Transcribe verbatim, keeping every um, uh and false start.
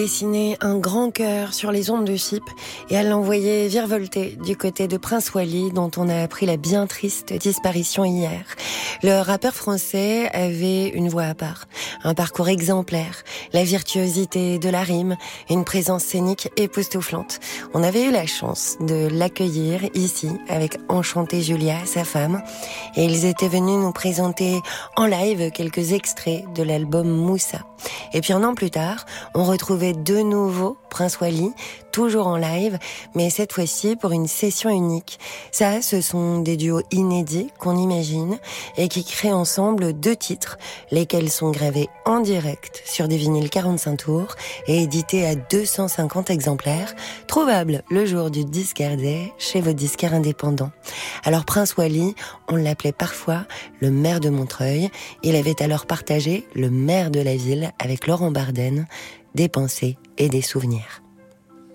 Dessiner un grand cœur sur les ondes de Chypre et à l'envoyer virevolter du côté de Prince Wally, dont on a appris la bien triste disparition hier. Le rappeur français avait une voix à part, un parcours exemplaire, la virtuosité de la rime, une présence scénique époustouflante. On avait eu la chance de l'accueillir ici avec Enchantée Julia, sa femme, et ils étaient venus nous présenter en live quelques extraits de l'album Moussa. Et puis un an plus tard, on retrouvait de nouveau Prince Wally, toujours en live, mais cette fois-ci pour une session unique. Ça, ce sont des duos inédits qu'on imagine et qui créent ensemble deux titres, lesquels sont gravés en direct sur des vinyles quarante-cinq tours et édités à deux cent cinquante exemplaires, trouvables le jour du Disquaire Day chez vos disquaires indépendants. Alors Prince Wally, on l'appelait parfois le maire de Montreuil. Il avait alors partagé le maire de la ville avec Laurent Bardenne, des pensées et des souvenirs.